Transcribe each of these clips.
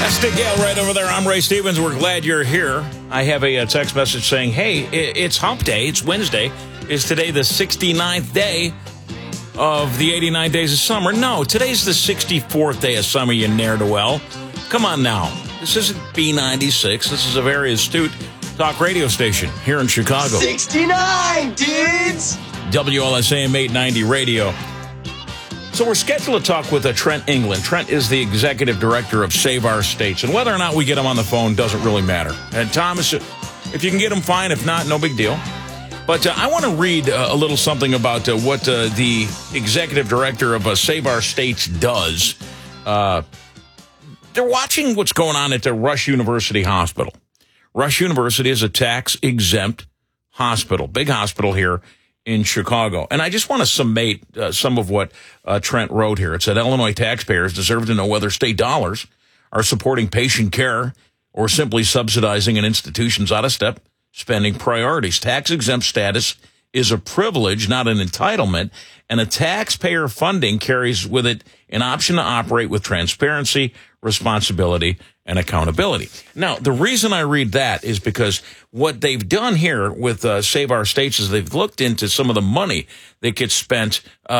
That's Dick Gale right over there. I'm Ray Stevens. We're glad you're here. I have a text message saying, hey, it's hump day. It's Wednesday. Is today the 69th day of the 89 days of summer? No, today's the 64th day of summer, you ne'er-do-well. Come on now. This isn't B96. This is a very astute talk radio station here in Chicago. 69, dudes! WLSAM 890 radio. So we're scheduled to talk with Trent England. Trent is the executive director of Save Our States. And whether or not we get him on the phone doesn't really matter. And Thomas, if you can get him, fine. If not, no big deal. But I want to read a little something about what the executive director of Save Our States does. They're watching what's going on at the Rush University Hospital. Rush University is a tax-exempt hospital, big hospital here in Chicago. And I just want to summate some of what Trent wrote here. It said, Illinois taxpayers deserve to know whether state dollars are supporting patient care or simply subsidizing an institution's out-of-step spending priorities. Tax-exempt status is a privilege, not an entitlement, and a taxpayer funding carries with it an option to operate with transparency, responsibility, and accountability. Now, the reason I read that is because what they've done here with Save Our States is they've looked into some of the money that gets spent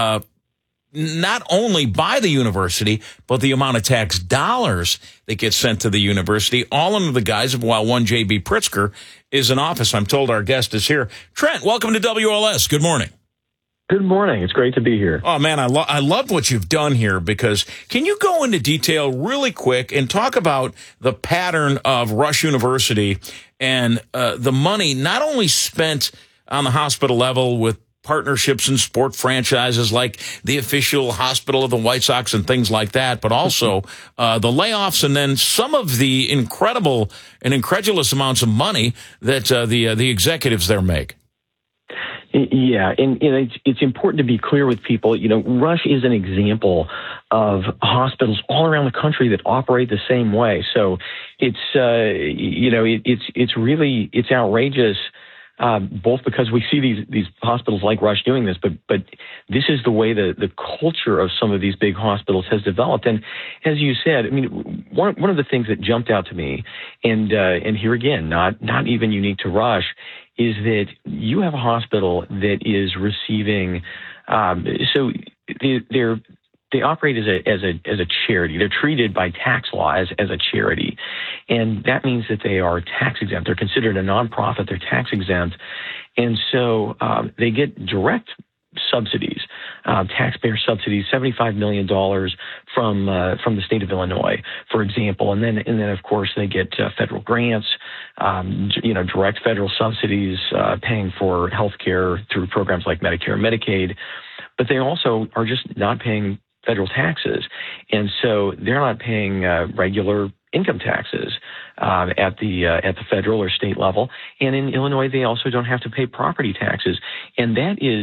not only by the university, but the amount of tax dollars that get sent to the university, all under the guise of, while one J.B. Pritzker is in office. I'm told our guest is here. Trent, welcome to WLS. Good morning. Good morning. It's great to be here. Oh, man, I love what you've done here because can you go into detail really quick and talk about the pattern of Rush University and the money not only spent on the hospital level with partnerships and sport franchises like the official hospital of the White Sox and things like that, but also the layoffs and then some of the incredible and incredulous amounts of money that the executives there make? Yeah, and it's important to be clear with people. You know, Rush is an example of hospitals all around the country that operate the same way. So it's it's outrageous. Both because we see these hospitals like Rush doing this, but this is the way the culture of some of these big hospitals has developed. And as you said, I mean, one of the things that jumped out to me, and here again, not even unique to Rush, is that you have a hospital that is receiving. So they operate as a charity. They're treated by tax law as a charity. And that means that they are tax exempt. They're considered a nonprofit. They're tax exempt. And so they get direct subsidies, taxpayer subsidies, $75 million from the state of Illinois, for example. And then of course they get federal grants, direct federal subsidies, paying for health care through programs like Medicare and Medicaid. But they also are just not paying federal taxes. And so they're not paying regular income taxes at the federal or state level. And in Illinois, they also don't have to pay property taxes. And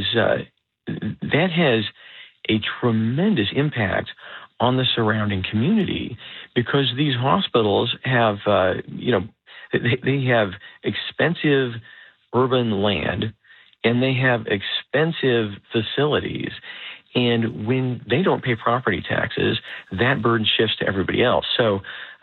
that has a tremendous impact on the surrounding community because these hospitals have, they have expensive urban land and they have expensive facilities. And when they don't pay property taxes, that burden shifts to everybody else. So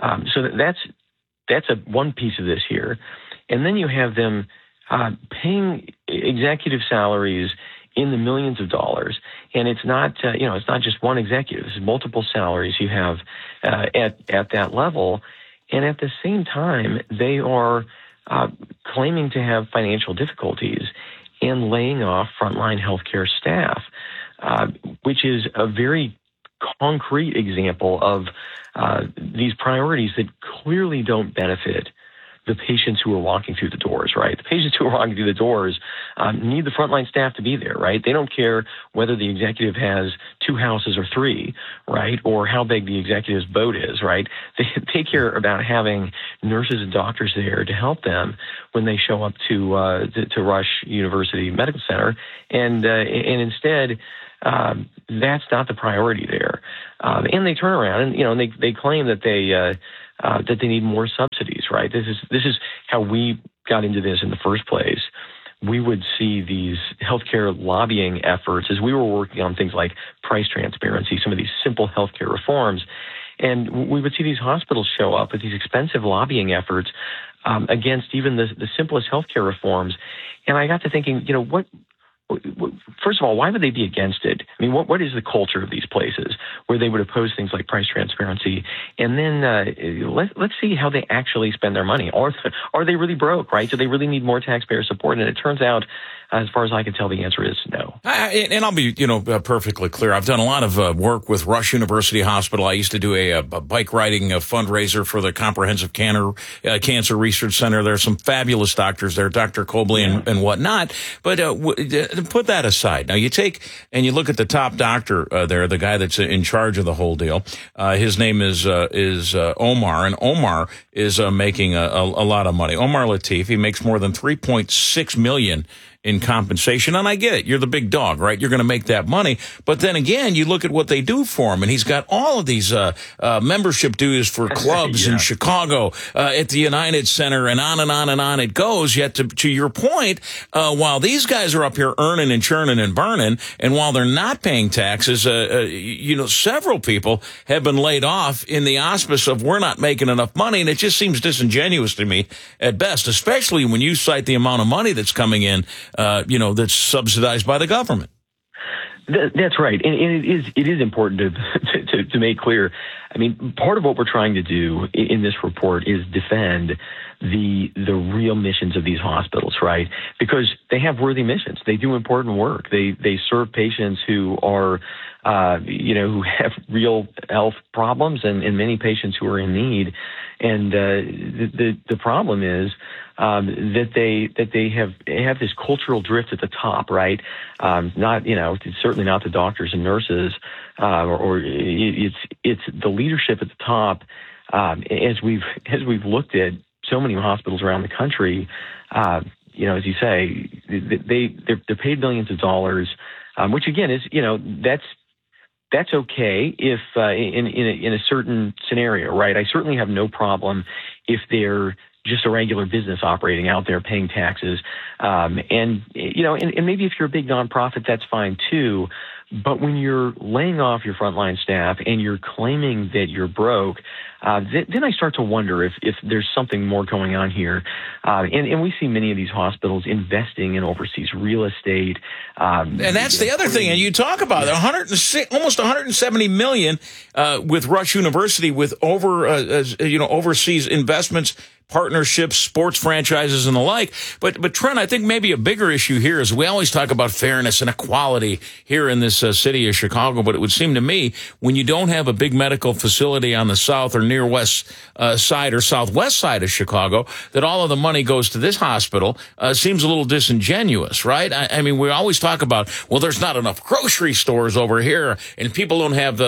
that's one piece of this here. And then you have them paying executive salaries in the millions of dollars. And it's not just one executive. It's multiple salaries you have at that level. And at the same time, they are claiming to have financial difficulties and laying off frontline healthcare staff. Which is a very concrete example of these priorities that clearly don't benefit the patients who are walking through the doors, right? The patients who are walking through the doors need the frontline staff to be there, right? They don't care whether the executive has 2 houses or 3, right? Or how big the executive's boat is, right? They care about having nurses and doctors there to help them when they show up to Rush University Medical Center. And instead, that's not the priority there. And they turn around and they claim that they need more subsidies, right? This is how we got into this in the first place. We would see these healthcare lobbying efforts as we were working on things like price transparency, some of these simple healthcare reforms. And we would see these hospitals show up with these expensive lobbying efforts against even the simplest healthcare reforms. And I got to thinking, first of all, why would they be against it? I mean, what is the culture of these places where they would oppose things like price transparency? And then let's see how they actually spend their money. Are they really broke, right? Do they really need more taxpayer support? And it turns out, as far as I can tell, the answer is no. And I'll be, perfectly clear. I've done a lot of work with Rush University Hospital. I used to do a bike riding fundraiser for the Comprehensive Cancer Research Center. There are some fabulous doctors there, Dr. Cobley and whatnot. But put that aside. Now, you take and you look at the top doctor there, the guy that's in charge of the whole deal. His name is Omar, and Omar is making a lot of money. Omar Latif, he makes more than $3.6 million in compensation. And I get it. You're the big dog, right? You're going to make that money. But then again, you look at what they do for him, and he's got all of these membership dues for clubs in Chicago, at the United Center, and on and on and on it goes. Yet to your point, while these guys are up here earning and churning and burning, and while they're not paying taxes, several people have been laid off in the auspice of we're not making enough money. And it just seems disingenuous to me at best, especially when you cite the amount of money that's coming in that's subsidized by the government. That's right, and it is important to make clear. I mean, part of what we're trying to do in this report is defend the real missions of these hospitals, right? Because they have worthy missions. They do important work. They serve patients who are who have real health problems, and many patients who are in need. And the problem is that they have this cultural drift at the top, right? Certainly not the doctors and nurses, or it's the leadership at the top. As we've looked at so many hospitals around the country, as you say, they're paid millions of dollars, which again is that's okay if in a certain scenario, right? I certainly have no problem if they're just a regular business operating out there paying taxes, and maybe if you're a big nonprofit, that's fine too. But when you're laying off your frontline staff and you're claiming that you're broke, then I start to wonder if there's something more going on here. And we see many of these hospitals investing in overseas real estate. And that's the other thing. And you talk about almost $170 million with Rush University with overseas investments, partnerships, sports franchises, and the like. But Trent, I think maybe a bigger issue here is we always talk about fairness and equality here in this city of Chicago. But it would seem to me when you don't have a big medical facility on the south or near west side or southwest side of Chicago, that all of the money goes to this hospital seems a little disingenuous, right? I mean, we always talk about, well, there's not enough grocery stores over here, and people don't have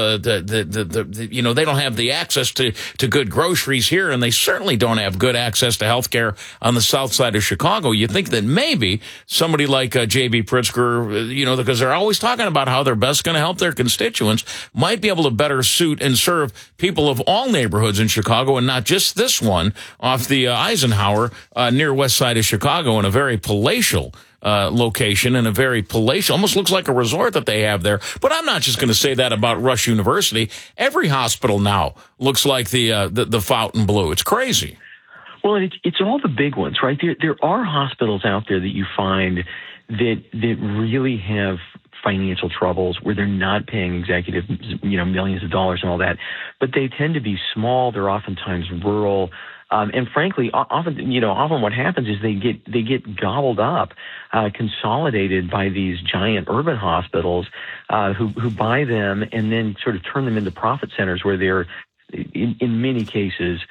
they don't have the access to good groceries here, and they certainly don't have good access to health care on the south side of Chicago. You think that maybe somebody like J.B. Pritzker, because they're always talking about how they're best going to help their constituents, might be able to better suit and serve people of all neighborhoods in Chicago and not just this one off the Eisenhower near west side of Chicago in a very palatial location and a very palatial, almost looks like a resort that they have there. But I'm not just going to say that about Rush University. Every hospital now looks like the Fontainebleau. It's crazy. Well, it's all the big ones, right? There are hospitals out there that you find that really have financial troubles where they're not paying executives, millions of dollars and all that, but they tend to be small. They're oftentimes rural. And frankly, often what happens is they get gobbled up, consolidated by these giant urban hospitals, who buy them and then sort of turn them into profit centers where they're, in many cases,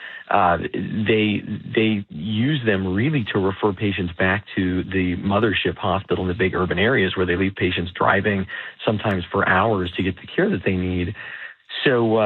they use them really to refer patients back to the mothership hospital in the big urban areas where they leave patients driving sometimes for hours to get the care that they need. So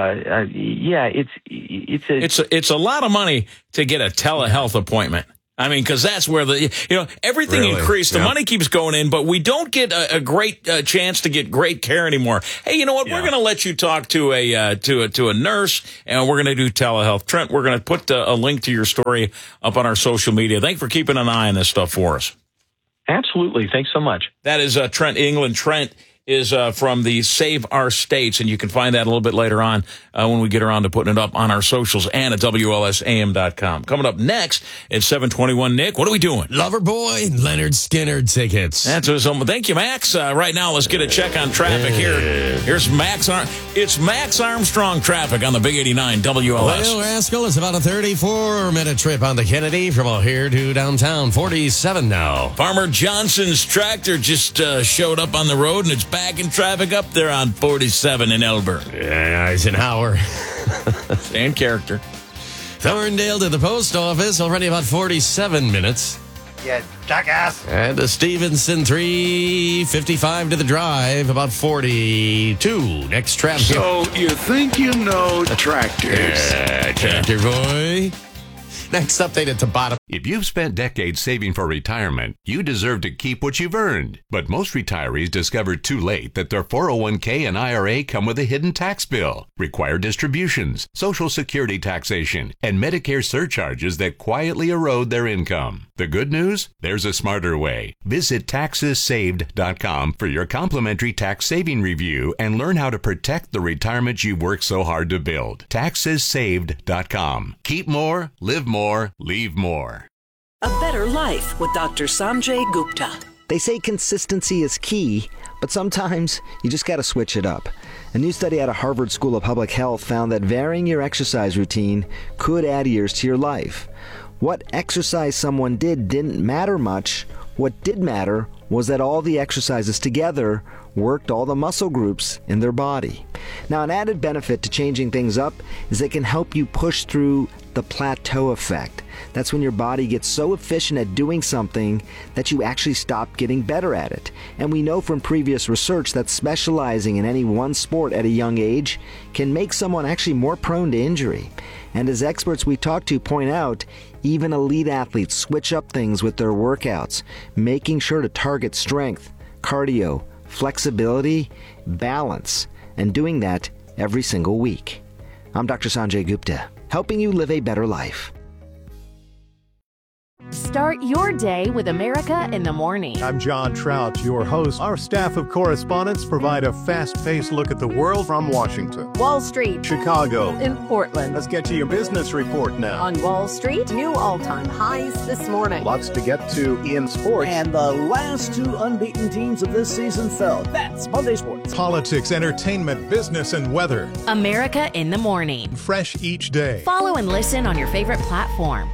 it's a lot of money to get a telehealth appointment. I mean, because that's where everything really increased. The money keeps going in, but we don't get a great chance to get great care anymore. Hey, you know what? Yeah. We're going to let you talk to a nurse, and we're going to do telehealth. Trent, we're going to put a link to your story up on our social media. Thanks for keeping an eye on this stuff for us. Absolutely. Thanks so much. That is Trent England. Trent is from the Save Our States, and you can find that a little bit later on when we get around to putting it up on our socials and at WLSAM.com. Coming up next at 7:21, Nick, what are we doing? Loverboy, Leonard Skinner tickets. That's thank you, Max. Right now, let's get a check on traffic here. Here's Max. It's Max Armstrong traffic on the Big 89 WLS. Well, Rascal, it's about a 34-minute trip on the Kennedy from O'Hare to downtown. 47 now. Farmer Johnson's tractor just showed up on the road, and it's backing traffic up there on 47 in Elburn. Yeah, Eisenhower. And character. Thorndale to the post office, already about 47 minutes. Yeah, jackass. And to Stevenson, 3:55 to the drive, about 42. Next traffic. So you think you know tractors? Tractor boy. Next update at the bottom. If you've spent decades saving for retirement, you deserve to keep what you've earned. But most retirees discover too late that their 401k and IRA come with a hidden tax bill, required distributions, Social Security taxation, and Medicare surcharges that quietly erode their income. The good news? There's a smarter way. Visit TaxesSaved.com for your complimentary tax saving review and learn how to protect the retirement you've worked so hard to build. TaxesSaved.com. Keep more, live more, leave more. A Better Life with Dr. Sanjay Gupta. They say consistency is key, but sometimes you just got to switch it up. A new study out of Harvard School of Public Health found that varying your exercise routine could add years to your life. What exercise someone did didn't matter much. What did matter was that all the exercises together worked all the muscle groups in their body. Now, an added benefit to changing things up is it can help you push through the plateau effect. That's when your body gets so efficient at doing something that you actually stop getting better at it. And we know from previous research that specializing in any one sport at a young age can make someone actually more prone to injury. And as experts we talk to point out, even elite athletes switch up things with their workouts, making sure to target strength, cardio, flexibility, balance, and doing that every single week. I'm Dr. Sanjay Gupta, helping you live a better life. Start your day with America in the Morning. I'm John Trout, your host. Our staff of correspondents provide a fast-paced look at the world from Washington, Wall Street, Chicago, in Portland. Let's get to your business report now. On Wall Street, new all-time highs this morning. Lots to get to in sports. And the last two unbeaten teams of this season fell. That's Monday Sports. Politics, entertainment, business, and weather. America in the Morning. Fresh each day. Follow and listen on your favorite platform.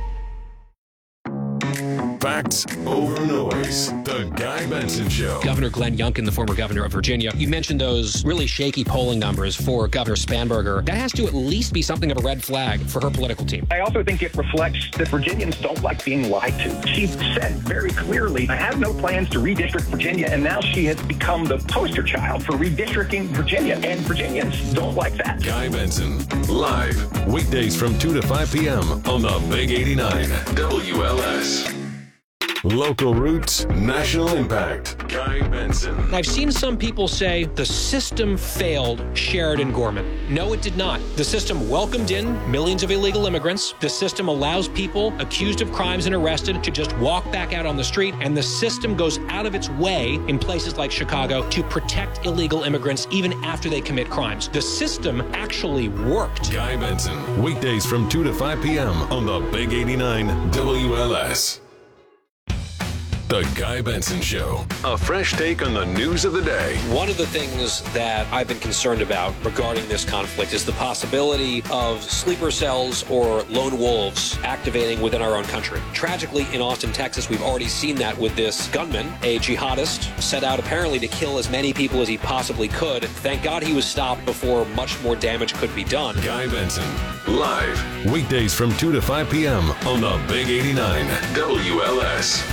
Facts over noise. The Guy Benson Show. Governor Glenn Youngkin, the former governor of Virginia, you mentioned those really shaky polling numbers for Governor Spanberger. That has to at least be something of a red flag for her political team. I also think it reflects that Virginians don't like being lied to. She said very clearly, I have no plans to redistrict Virginia, and now she has become the poster child for redistricting Virginia, and Virginians don't like that. Guy Benson, live, weekdays from 2 to 5 p.m. on the Big 89 WLS. Local roots, national impact. Guy Benson. I've seen some people say the system failed Sheridan Gorman. No, it did not. The system welcomed in millions of illegal immigrants. The system allows people accused of crimes and arrested to just walk back out on the street. And the system goes out of its way in places like Chicago to protect illegal immigrants even after they commit crimes. The system actually worked. Guy Benson, weekdays from 2 to 5 p.m. on the Big 89 WLS. The Guy Benson Show. A fresh take on the news of the day. One of the things that I've been concerned about regarding this conflict is the possibility of sleeper cells or lone wolves activating within our own country. Tragically, in Austin, Texas, we've already seen that with this gunman, a jihadist, set out apparently to kill as many people as he possibly could. Thank God he was stopped before much more damage could be done. Guy Benson, live, weekdays from 2 to 5 p.m. on the Big 89 WLS.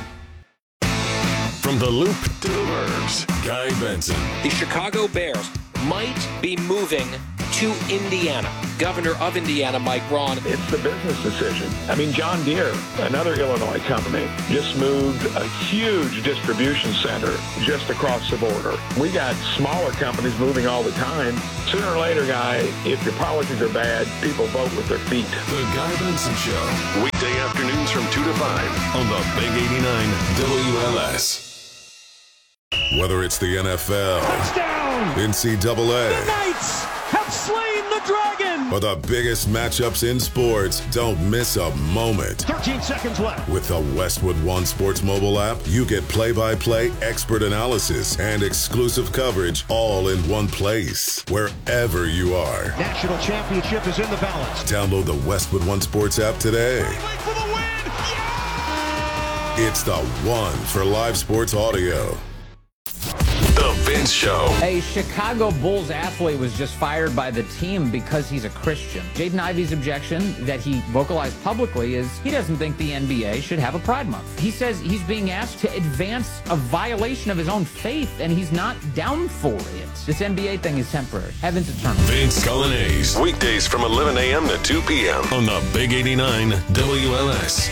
From the Loop to the Burbs, Guy Benson. The Chicago Bears might be moving to Indiana. Governor of Indiana, Mike Braun. It's the business decision. I mean, John Deere, another Illinois company, just moved a huge distribution center just across the border. We got smaller companies moving all the time. Sooner or later, Guy, if your policies are bad, people vote with their feet. The Guy Benson Show. Weekday afternoons from 2 to 5 on the Big 89 WLS. Whether it's the NFL, touchdown, NCAA, the Knights have slain the dragon, or the biggest matchups in sports, don't miss a moment. 13 seconds left. With the Westwood One Sports mobile app, you get play-by-play expert analysis and exclusive coverage all in one place, wherever you are. National championship is in the balance. Download the Westwood One Sports app today. For the win! Yeah! It's the one for live sports audio. The Vince Show. A Chicago Bulls athlete was just fired by the team because he's a Christian. Jaden Ivey's objection that he vocalized publicly is he doesn't think the NBA should have a Pride Month. He says he's being asked to advance a violation of his own faith, and he's not down for it. This NBA thing is temporary. Heaven's eternal. Vince Coglianese. Weekdays from 11 a.m. to 2 p.m. on the Big 89 WLS.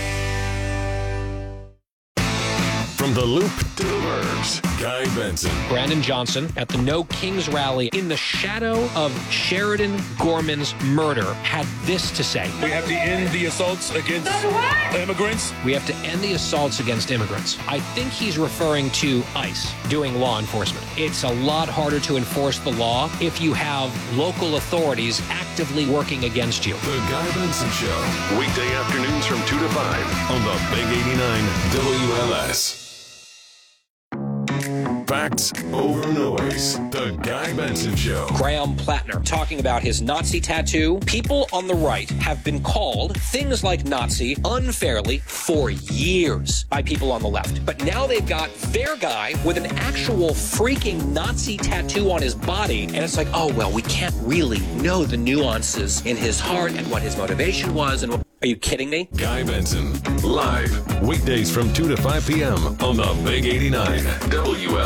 From the Loop to the Burbs, Guy Benson. Brandon Johnson at the No Kings rally in the shadow of Sheridan Gorman's murder had this to say. We have to end the assaults against immigrants. We have to end the assaults against immigrants. I think he's referring to ICE doing law enforcement. It's a lot harder to enforce the law if you have local authorities actively working against you. The Guy Benson Show. Weekday afternoons from 2 to 5 on the Big 89 WLS. Facts over noise. The Guy Benson Show. Graham Plattner talking about his Nazi tattoo. People on the right have been called things like Nazi unfairly for years by people on the left. But now they've got their guy with an actual freaking Nazi tattoo on his body. And it's like, oh, well, we can't really know the nuances in his heart and what his motivation was. And are you kidding me? Guy Benson, live, weekdays from 2 to 5 p.m. on the Big 89 WLS.